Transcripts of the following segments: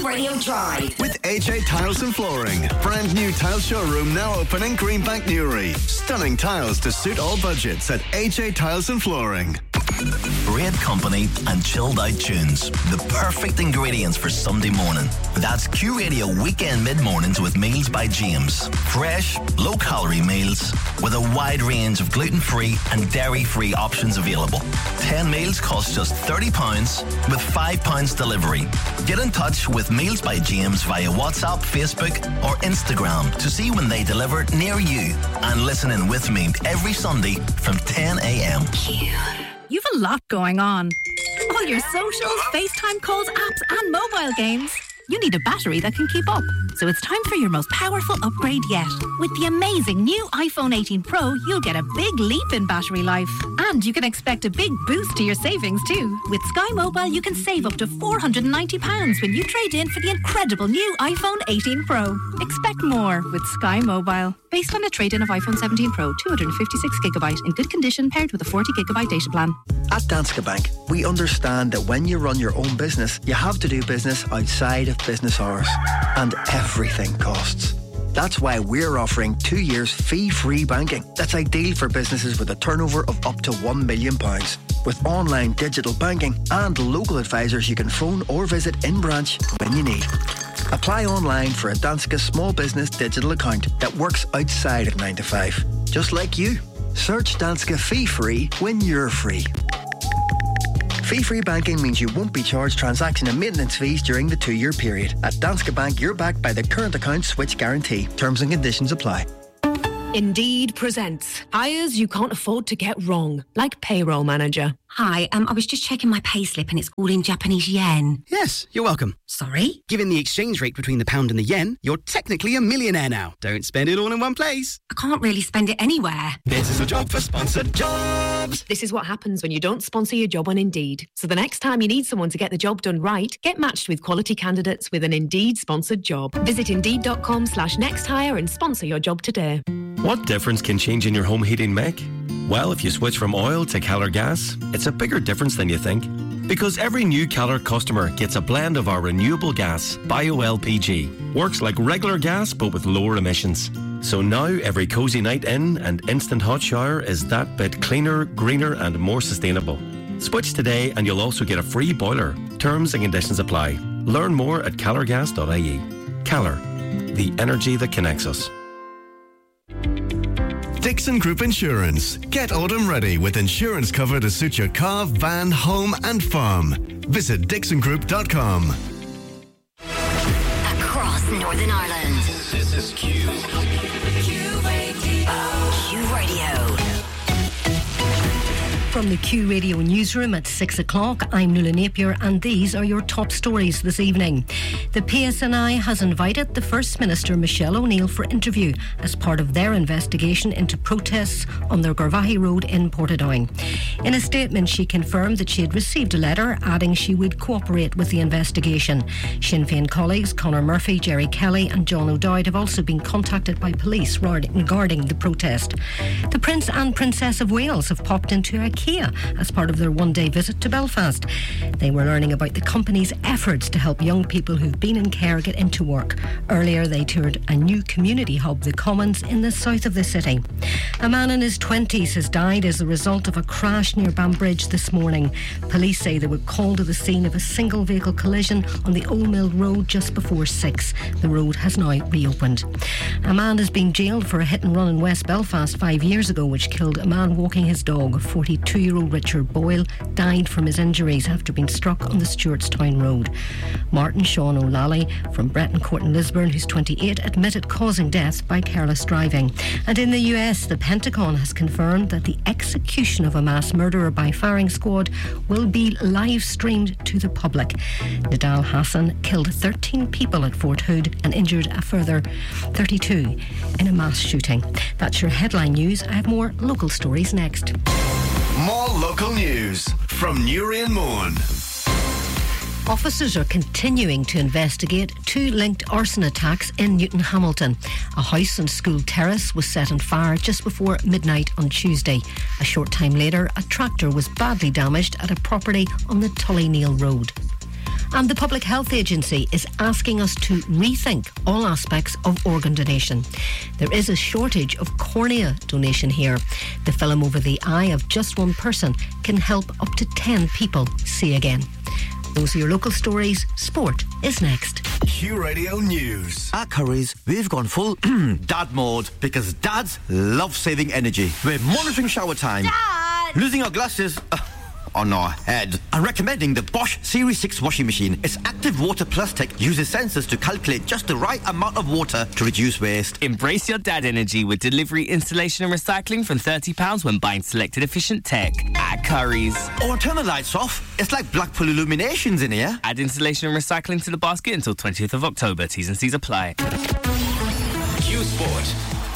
Radio Drive. With AJ Tiles and Flooring. Brand new tile showroom now open in Greenbank Newry. Stunning tiles to suit all budgets at AJ Tiles and Flooring. Red Company and chilled out tunes. The perfect ingredients for Sunday morning. That's Q Radio weekend mid-mornings with Meals by James. Fresh, low-calorie meals with a wide range of gluten-free and dairy-free options available. 10 meals cost just £30 with £5 delivery. Get in touch with Meals by James via WhatsApp, Facebook or Instagram to see when they deliver near you. And listen in with me every Sunday from 10 a.m. You've a lot going on. All your socials, FaceTime calls, apps and mobile games. You need a battery that can keep up. So it's time for your most powerful upgrade yet. With the amazing new iPhone 18 Pro, you'll get a big leap in battery life. And you can expect a big boost to your savings too. With Sky Mobile, you can save up to £490 when you trade in for the incredible new iPhone 18 Pro. Expect more with Sky Mobile. Based on a trade-in of iPhone 17 Pro, 256GB in good condition paired with a 40GB data plan. At Danske Bank, we understand that when you run your own business, you have to do business outside of business hours. And everything costs. That's why we're offering 2 years fee-free banking. That's ideal for businesses with a turnover of up to £1 million. With online digital banking and local advisors you can phone or visit in branch when you need. Apply online for a Danske small business digital account that works outside of 9 to 5. Just like you. Search Danske fee-free when you're free. Fee-free banking means you won't be charged transaction and maintenance fees during the 2-year period. At Danske Bank, you're backed by the current account switch guarantee. Terms and conditions apply. Indeed presents hires you can't afford to get wrong, like payroll manager. Hi, I was just checking my payslip and it's all in Japanese yen. Yes, you're welcome. Sorry? Given the exchange rate between the pound and the yen, you're technically a millionaire now. Don't spend it all in one place. I can't really spend it anywhere. This is a job for sponsored jobs. This is what happens when you don't sponsor your job on Indeed. So the next time you need someone to get the job done right, get matched with quality candidates with an Indeed sponsored job. Visit Indeed.com/nexthire and sponsor your job today. What difference can changing your home heating make? Well, if you switch from oil to Keller gas, it's a bigger difference than you think. Because every new Keller customer gets a blend of our renewable gas, BioLPG. Works like regular gas, but with lower emissions. So now every cosy night in and instant hot shower is that bit cleaner, greener and more sustainable. Switch today and you'll also get a free boiler. Terms and conditions apply. Learn more at kellergas.ie. Keller, the energy that connects us. Dixon Group Insurance. Get autumn ready with insurance cover to suit your car, van, home and farm. Visit dixongroup.com. Across Northern Ireland. This is Q. Q Radio. From the Q Radio newsroom at 6 o'clock, I'm Nuala Napier and these are your top stories this evening. The PSNI has invited the First Minister Michelle O'Neill for interview as part of their investigation into protests on the Garvaghey Road in Portadown. In a statement, she confirmed that she had received a letter adding she would cooperate with the investigation. Sinn Féin colleagues Conor Murphy, Jerry Kelly and John O'Dowd have also been contacted by police regarding the protest. The Prince and Princess of Wales have popped into IKEA as part of their one-day visit to Belfast. They were learning about the company's efforts to help young people who've been in care get into work. Earlier, they toured a new community hub, the Commons, in the south of the city. A man in his 20s has died as a result of a crash near Banbridge this morning. Police say they were called to the scene of a single vehicle collision on the Old Mill Road just before 6. The road has now reopened. A man is being jailed for a hit and run in West Belfast 5 years ago, which killed a man walking his dog. 42-year-old Richard Boyle died from his injuries after being struck on the Stewartstown Road. Martin Sean O'Lally from Bretoncourt in Lisburn, who's 28, admitted causing death by careless driving. And in the US, the Pentagon has confirmed that the execution of a mass murderer by firing squad will be live streamed to the public. Nidal Hassan killed 13 people at Fort Hood and injured a further 32 in a mass shooting. That's your headline news. I have more local stories next. More local news from Newry and Mourne. Officers are continuing to investigate 2 linked arson attacks in Newton Hamilton. A house and school terrace was set on fire just before midnight on Tuesday. A short time later, a tractor was badly damaged at a property on the Tullyneal Road. And the Public Health Agency is asking us to rethink all aspects of organ donation. There is a shortage of cornea donation here. The film over the eye of just one person can help up to 10 people see again. Those are your local stories. Sport is next. Q Radio News. At Curry's, we've gone full dad mode because dads love saving energy. We're monitoring shower time, Dad! Losing our glasses on our head, and recommending the Bosch Series 6 washing machine. Its active water plus tech uses sensors to calculate just the right amount of water to reduce waste. Embrace your dad energy with delivery, installation and recycling from £30 when buying selected efficient tech at Curry's. Or turn the lights off. It's like Blackpool Illuminations in here. Add installation and recycling to the basket until 20th of October. T's and C's apply. Q Sport.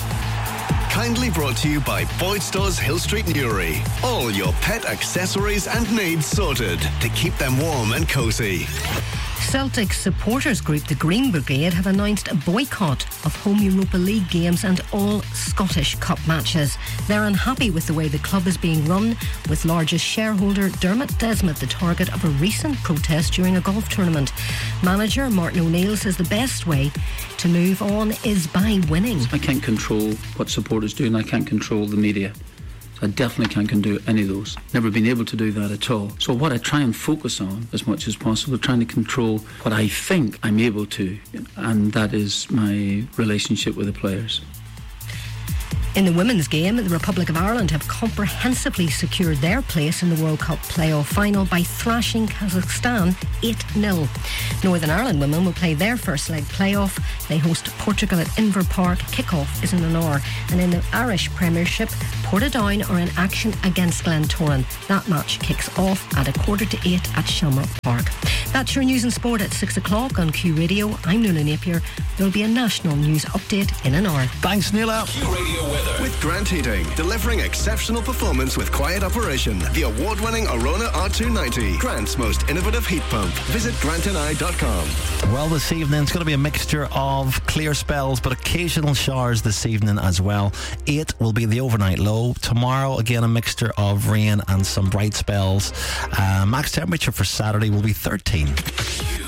Kindly brought to you by Boyd Stores Hill Street Newry. All your pet accessories and needs sorted to keep them warm and cosy. Celtic supporters group the Green Brigade have announced a boycott of home Europa League games and all Scottish Cup matches. They're unhappy with the way the club is being run, with largest shareholder Dermot Desmond the target of a recent protest during a golf tournament. Manager Martin O'Neill says the best way to move on is by winning. I can't control what supporters do, and I can't control the media. I definitely can't do any of those. Never been able to do that at all. So what I try and focus on as much as possible, trying to control what I think I'm able to, and that is my relationship with the players. In the women's game, the Republic of Ireland have comprehensively secured their place in the World Cup playoff final by thrashing Kazakhstan 8-0. Northern Ireland women will play their first leg playoff. They host Portugal at Inver Park. Kick-off is in an hour. And in the Irish Premiership, Portadown are in action against Glentoran. That match kicks off at 7:45 at Shamrock Park. That's your news and sport at 6 o'clock on Q Radio. I'm Nuala Napier. There'll be a national news update in an hour. Thanks, Nuala. Q Radio weather. With Grant Heating, delivering exceptional performance with quiet operation. The award-winning Arona R290, Grant's most innovative heat pump. Visit grantandI.com. Well, this evening it's going to be a mixture of clear spells but occasional showers this evening as well. 8 will be the overnight low. Tomorrow, again, a mixture of rain and some bright spells. Max temperature for Saturday will be 13.